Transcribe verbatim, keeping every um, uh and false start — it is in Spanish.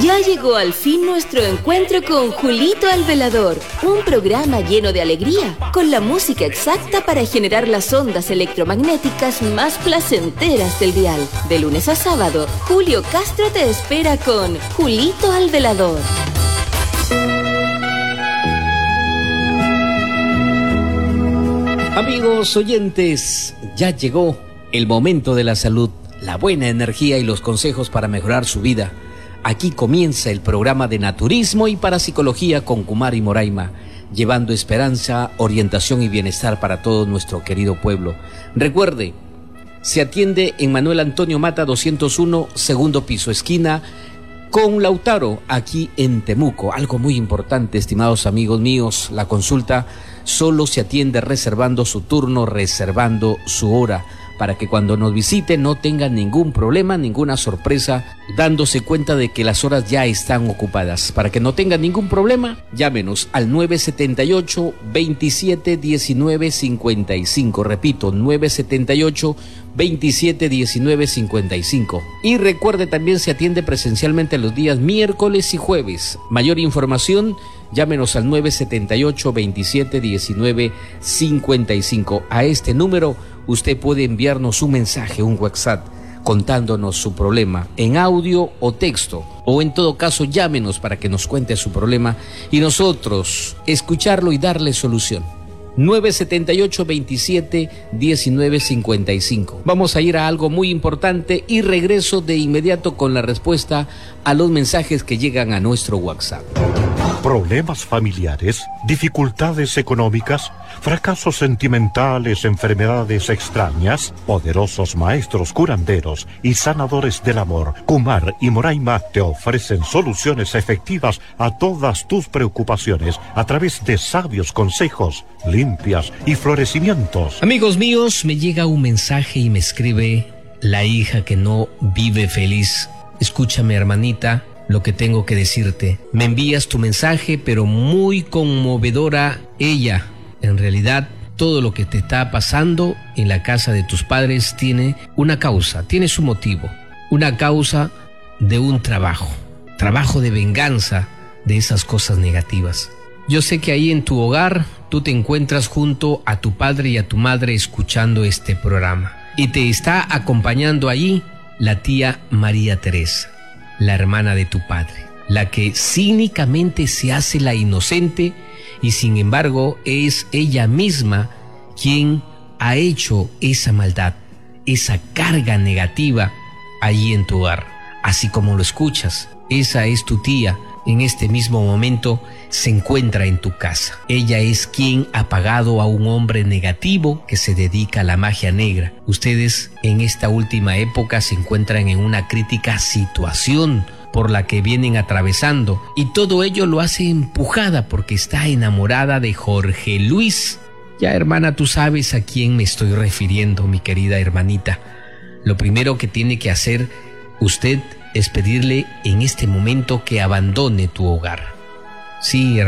Ya llegó al fin nuestro encuentro con Julito el Velador, un programa lleno de alegría, con la música exacta para generar las ondas electromagnéticas más placenteras del dial. De lunes a sábado, Julio Castro te espera con Julito el Velador. Amigos oyentes, ya llegó el momento de la salud, la buena energía y los consejos para mejorar su vida. Aquí comienza el programa de naturismo y parapsicología con Kumari Moraima, llevando esperanza, orientación y bienestar para todo nuestro querido pueblo. Recuerde, se atiende en Manuel Antonio Mata doscientos uno, segundo piso, esquina con Lautaro, aquí en Temuco. Algo muy importante, estimados amigos míos, la consulta solo se atiende reservando su turno, reservando su hora, para que cuando nos visite no tengan ningún problema, ninguna sorpresa, dándose cuenta de que las horas ya están ocupadas. Para que no tengan ningún problema, llámenos al nueve siete ocho, veintisiete diecinueve cincuenta y cinco. Repito, nueve siete ocho, veintisiete diecinueve cincuenta y cinco. Y recuerde, también se atiende presencialmente los días miércoles y jueves. Mayor información, llámenos al nueve siete ocho, veintisiete diecinueve cincuenta y cinco. A este número usted puede enviarnos un mensaje, un WhatsApp, contándonos su problema en audio o texto, o en todo caso llámenos para que nos cuente su problema y nosotros escucharlo y darle solución. nueve siete ocho, veintisiete diecinueve cincuenta y cinco. Vamos a ir a algo muy importante y regreso de inmediato con la respuesta a los mensajes que llegan a nuestro WhatsApp. Problemas familiares, dificultades económicas, fracasos sentimentales, enfermedades extrañas. Poderosos maestros curanderos y sanadores del amor, Kumar y Moraima, te ofrecen soluciones efectivas a todas tus preocupaciones a través de sabios consejos, limpias y florecimientos. Amigos míos, me llega un mensaje y me escribe la hija que no vive feliz. Escúchame, hermanita, lo que tengo que decirte. Me envías tu mensaje, pero muy conmovedora ella. En realidad, todo lo que te está pasando en la casa de tus padres tiene una causa, tiene su motivo. Una causa de un trabajo, trabajo de venganza de esas cosas negativas. Yo sé que ahí en tu hogar tú te encuentras junto a tu padre y a tu madre escuchando este programa. Y te está acompañando allí la tía María Teresa, la hermana de tu padre, la que cínicamente se hace la inocente y sin embargo es ella misma quien ha hecho esa maldad, esa carga negativa allí en tu hogar. Así como lo escuchas, esa es tu tía. En este mismo momento se encuentra en tu casa. Ella es quien ha pagado a un hombre negativo que se dedica a la magia negra. Ustedes en esta última época se encuentran en una crítica situación por la que vienen atravesando, y todo ello lo hace empujada porque está enamorada de Jorge Luis. Ya, hermana, tú sabes a quién me estoy refiriendo, mi querida hermanita. Lo primero que tiene que hacer usted es pedirle en este momento que abandone tu hogar. Sí, hermana.